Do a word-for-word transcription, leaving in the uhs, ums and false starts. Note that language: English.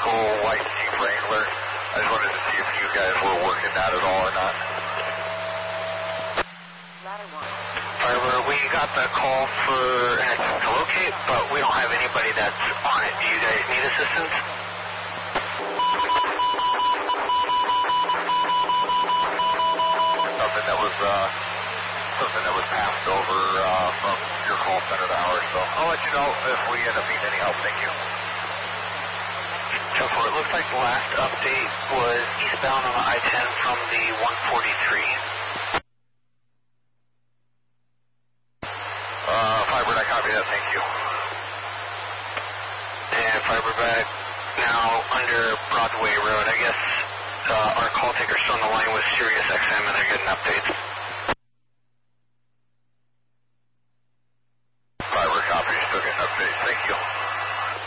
vehicle, white Jeep Wrangler. I just wanted to see if you guys were working that at all or not. Fiber, we got the call for an attempt to locate, but we don't have anybody that's on it. Do you guys need assistance? Something that was, uh, something that was passed over, uh, from your call center to ours, so I'll let you know if we end up needing any help. Thank you. So far, it looks like the last update was eastbound on the I ten from the one forty-three. Uh, Fiber, I copy that. Thank you. And Fiber back now under Broadway Road. I guess uh, our call taker's still on the line with Sirius X M and they're getting updates.